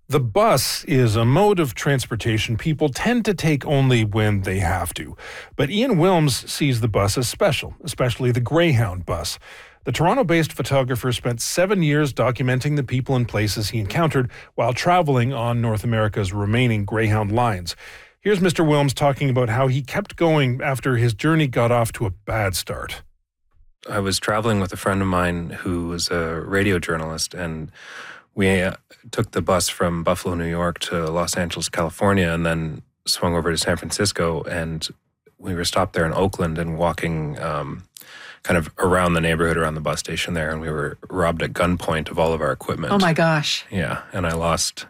The bus is a mode of transportation people tend to take only when they have to. But Ian Wilms sees the bus as special, especially the Greyhound bus. The Toronto-based photographer spent 7 years documenting the people and places he encountered while traveling on North America's remaining Greyhound lines. Here's Mr. Wilms talking about how he kept going after his journey got off to a bad start. I was traveling with a friend of mine who was a radio journalist, and we took the bus from Buffalo, New York to Los Angeles, California, and then swung over to San Francisco. And we were stopped there in Oakland and walking kind of around the neighborhood, around the bus station there, and we were robbed at gunpoint of all of our equipment. Oh, my gosh. Yeah, and I lost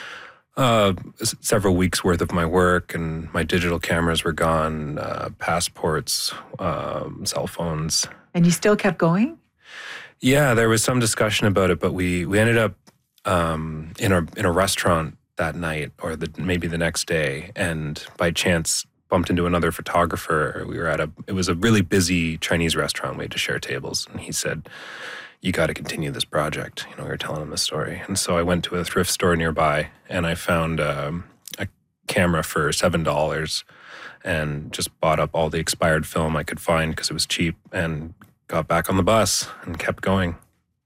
several weeks' worth of my work, and my digital cameras were gone, passports, cell phones. And you still kept going? Yeah, there was some discussion about it, but we ended up in a restaurant that night, or maybe the next day, and by chance bumped into another photographer. We were it was a really busy Chinese restaurant. We had to share tables, and he said, "You got to continue this project." We were telling him the story, and so I went to a thrift store nearby, and I found a camera for $7, and just bought up all the expired film I could find because it was cheap, and got back on the bus and kept going.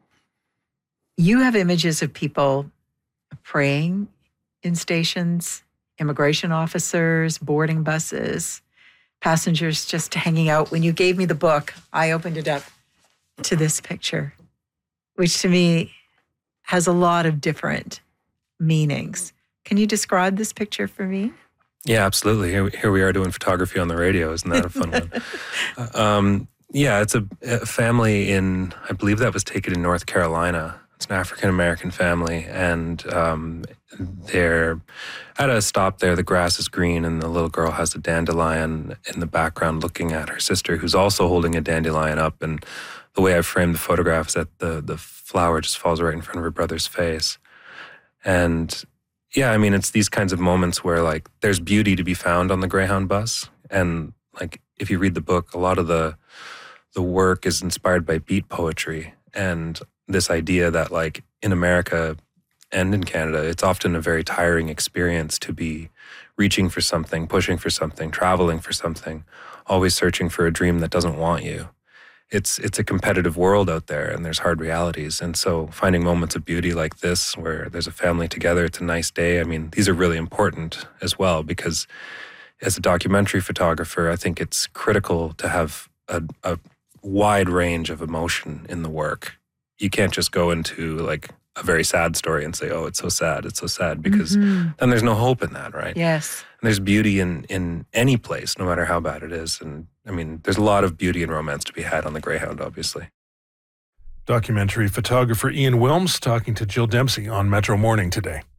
You have images of people praying in stations, immigration officers, boarding buses, passengers just hanging out. When you gave me the book, I opened it up to this picture, which to me has a lot of different meanings. Can you describe this picture for me? Yeah, absolutely. Here we are doing photography on the radio. Isn't that a fun one? Yeah, it's a family in, I believe that was taken in North Carolina. It's an African-American family, and they're at a stop there. The grass is green, and the little girl has a dandelion in the background looking at her sister, who's also holding a dandelion up. And the way I framed the photograph is that the flower just falls right in front of her brother's face. And yeah, I mean, it's these kinds of moments where, like, there's beauty to be found on the Greyhound bus. And, like, if you read the book, a lot of the work is inspired by beat poetry and this idea that, like, in America and in Canada, it's often a very tiring experience to be reaching for something, pushing for something, traveling for something, always searching for a dream that doesn't want you. It's a competitive world out there, and there's hard realities. And so finding moments of beauty like this, where there's a family together, it's a nice day. I mean, these are really important as well, because as a documentary photographer, I think it's critical to have a wide range of emotion in the work. You can't just go into, like, a very sad story and say, "Oh, it's so sad, because then there's no hope in that, right? Yes. And there's beauty in any place, no matter how bad it is. And I mean, there's a lot of beauty and romance to be had on the Greyhound, obviously. Documentary photographer Ian Wilms talking to Jill Dempsey on Metro Morning today.